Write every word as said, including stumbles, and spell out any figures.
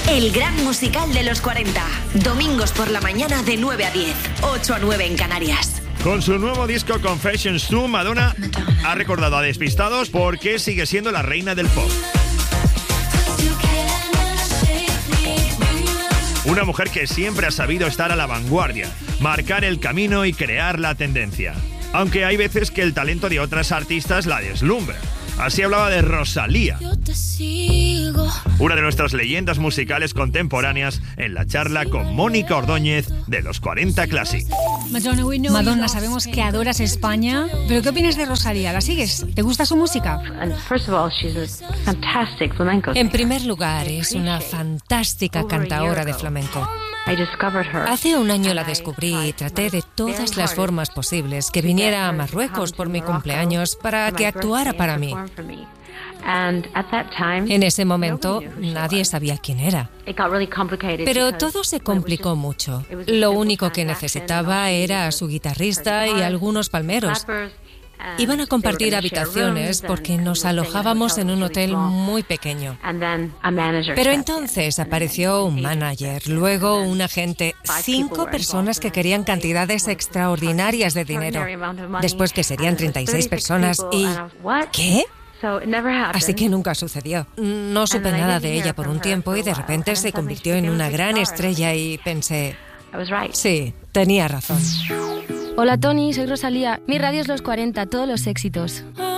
El gran musical de los cuarenta. Domingos por la mañana de nueve a diez, ocho a nueve en Canarias. Con su nuevo disco Confessions dos, Madonna ha recordado a despistados por qué sigue siendo la reina del pop. Una mujer que siempre ha sabido estar a la vanguardia, marcar el camino y crear la tendencia. Aunque hay veces que el talento de otras artistas la deslumbra. Así hablaba de Rosalía, una de nuestras leyendas musicales contemporáneas, en la charla con Mónica Ordóñez de los cuarenta Classic. Madonna, sabemos que adoras España, pero ¿qué opinas de Rosalía? ¿La sigues? ¿Te gusta su música? En primer lugar, es una fantástica cantaora de flamenco. Hace un año la descubrí y traté de todas las formas posibles que viniera a Marruecos por mi cumpleaños para que actuara para mí. En ese momento nadie sabía quién era. Pero todo se complicó mucho. Lo único que necesitaba era a su guitarrista y algunos palmeros. Iban a compartir habitaciones porque nos alojábamos en un hotel muy pequeño. Pero entonces apareció un manager, luego un agente, cinco personas que querían cantidades extraordinarias de dinero. Después que serían treinta y seis personas y... ¿Qué? Así que nunca sucedió. No supe nada de ella por un tiempo y de repente se convirtió en una gran estrella y pensé... Sí, tenía razón. Hola Tony, soy Rosalía. Mi radio es los cuarenta, todos los éxitos.